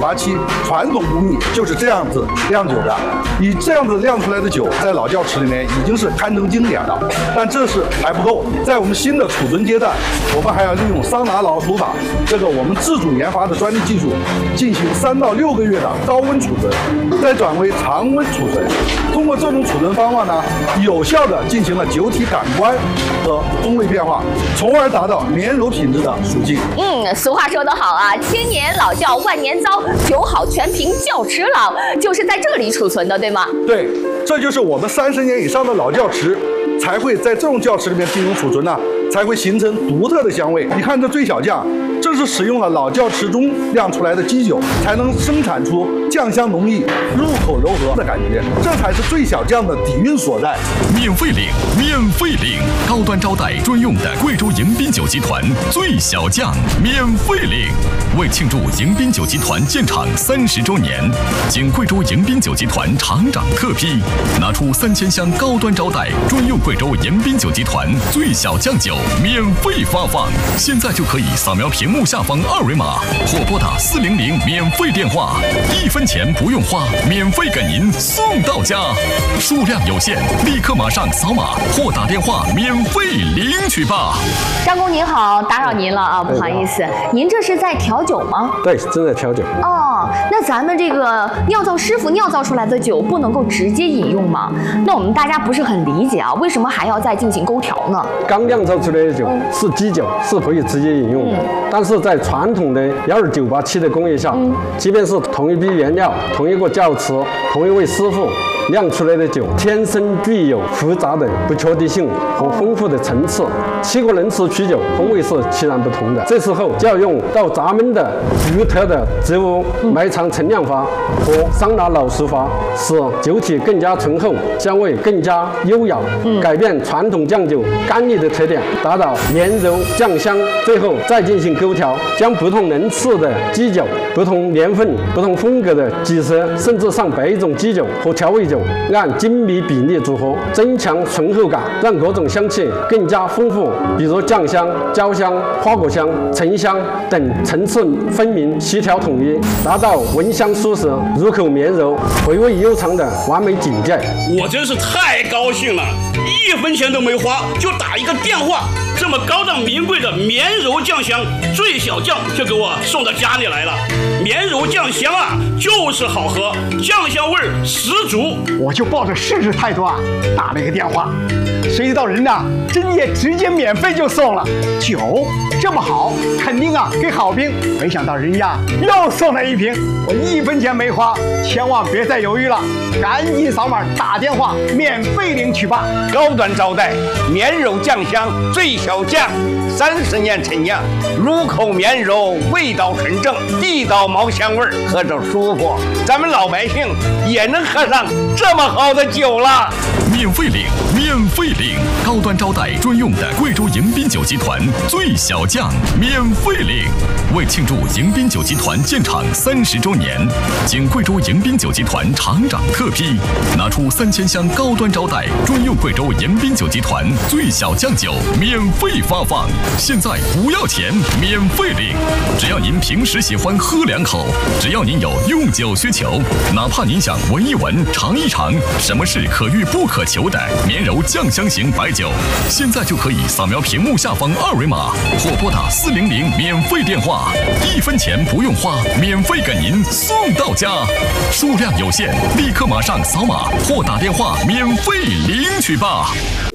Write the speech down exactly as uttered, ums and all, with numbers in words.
八七传统工艺就是这样子酿酒的。以这样子酿出来的酒，在老窖池里面已经是堪称经典了。但这是还不够，在我们新的储存阶段，我们还要利用桑拿老鼠法这个我们自主研发的专利技术，进行三到六个月的高温储存，再转为常温储存。通过这种储存方法呢，有效的进行了酒体感官和风味变化，从而达到绵柔品质的属性。 嗯，俗话说得好啊，千年老窖万年糟，酒好全凭窖池老，就是在这里储存的，对吗？ 对，这就是我们三十年以上的老窖池才会在这种窖池里面进行储存呢，才会形成独特的香味。你看这醉小酱，这是使用了老窖池中酿出来的基酒，才能生产出酱香浓郁、入口柔和的感觉，这才是醉小酱的底蕴所在。 免费领，免费领，高端招待专用的贵州迎宾酒集团醉小酱免费领。为庆祝迎宾酒集团建厂三十周年，经贵州迎宾酒集团厂长特批，拿出三千箱高端招待专用贵州迎宾酒集团醉小酱酒免费发放。现在就可以扫描屏幕下方二维码，或拨打四零零免费电话，一分钱不用花，免费给您送到家。数量有限，立刻马上扫码或打电话免费领取吧。 张工您好，打扰您了啊，不好意思，您这是在调酒吗？ 对，正在调酒。 哦，那咱们这个酿造师傅酿造出来的酒不能够直接饮用吗？那我们大家不是很理解啊，为什么还要再进行勾调呢？ 刚酿造出来的酒是基酒，是可以直接饮用的，嗯、但是在传统的幺二九八七的工艺下，嗯、即便是同一批原料、同一个窖池、同一位师傅酿出来的酒，天生具有复杂的不确定性和丰富的层次。七个人池曲酒风味是截然不同的。这时候就要用到咱们的独特的植物埋藏陈酿法和桑拿老熟法，使酒体更加醇厚，香味更加优雅，嗯、改变传统酱酒干腻的特点，达到绵柔酱香。最后再进行勾调，将不同人次的基酒、不同年份、不同风格的几十甚至上百种基酒和调味酒，按精密比例组合，增强醇厚感，让各种香气更加丰富，比如酱香、焦香、花果香、沉香等层次分明、协调统一，达到闻香舒适、入口绵柔、回味悠长的完美境界。 我真是太高兴了，一分钱都没花，就打一个电话，这么高档名贵的绵柔酱香醉小酱就给我送到家里来了。绵柔酱香啊，就是好喝，酱香味儿十足。 我就抱着试试态度啊，打了一个电话，谁知道人呐，真也直接免费就送了。酒这么好，肯定啊给好评。没想到人家又送了一瓶，我一分钱没花，千万别再犹豫了，赶紧扫码打电话免费领取吧。 高端招待绵柔酱香醉小酱，三十年陈酿，入口绵柔，味道纯正，地道毛香味儿，喝着舒服。咱们老百姓也能喝上这么好的酒了。 免费领，免费领，高端招待专用的贵州迎宾酒集团醉小酱免费领。为庆祝迎宾酒集团建厂三十周年，经贵州迎宾酒集团厂长特批，拿出三千箱高端招待专用贵州迎宾酒集团醉小酱酒免费发放。现在不要钱，免费领。只要您平时喜欢喝两口，只要您有用酒需求，哪怕您想闻一闻、尝一尝什么是可遇不可求的绵柔酱香型白酒，现在就可以扫描屏幕下方二维码，或拨打四零零免费电话，一分钱不用花，免费给您送到家。数量有限，立刻马上扫码或打电话免费领取吧。